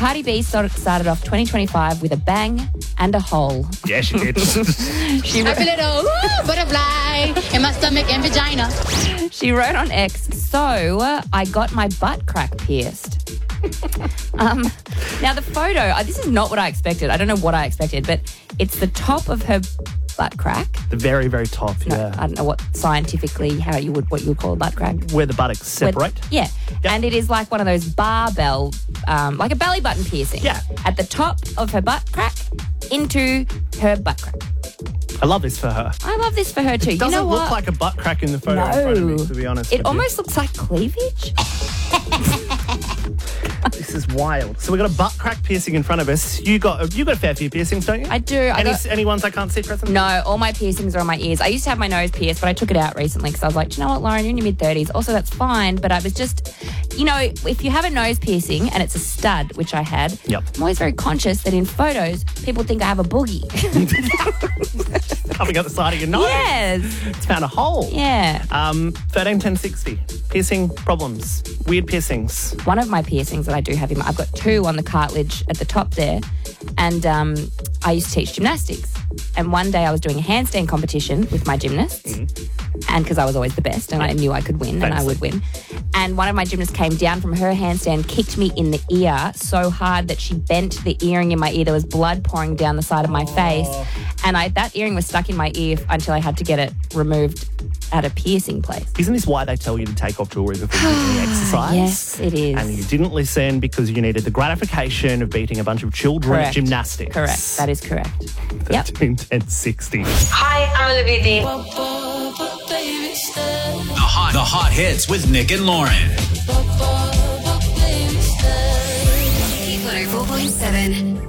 Cardi B started off 2025 with a bang and a hole. Yeah, she did. She I feel it all, butterfly in my stomach and vagina. She wrote on X, so I got my butt crack pierced. Now the photo, this is not what I expected. I don't know what I expected, but it's the top of her butt crack. The very, very top, yeah. I don't know what scientifically what you would call a butt crack. Where the buttocks separate. Yeah. Yep. And it is like one of those barbell, like a belly button piercing. Yeah. At the top of her butt crack into her butt crack. I love this for her. I love this for her too. Doesn't you know look what? like a butt crack in the photo in front of me, to be honest. It almost looks like cleavage. This is wild. So we've got a butt crack piercing in front of us. You got a fair few piercings, don't you? I do. Any ones I can't see present? No, all my piercings are on my ears. I used to have my nose pierced, but I took it out recently because I was like, do you know what, Lauren, you're in your mid-30s. Also, that's fine. But I was just, if you have a nose piercing and it's a stud, which I had, Yep. I'm always very conscious that in photos, people think I have a boogie. Coming up the side of your nose. Yes. It's found a hole. Yeah. 131060. Piercing problems. Weird piercings. One of my piercings that I do have I've got two on the cartilage at the top there. And I used to teach gymnastics. And one day I was doing a handstand competition with my gymnasts. And because I was always the best and I knew I could win and I would win. And one of my gymnasts came down from her handstand, kicked me in the ear so hard that she bent the earring in my ear. There was blood pouring down the side of my face. And that earring was stuck in my ear until I had to get it removed at a piercing place. Isn't this why they tell you to take off jewellery before you do any exercise? Yes, it is. And you didn't listen because you needed the gratification of beating a bunch of children at gymnastics. Correct. That is correct. 131060. Hi, I'm Olivia Dean. The hot hits with Nick and Lauren. Heat 104.7.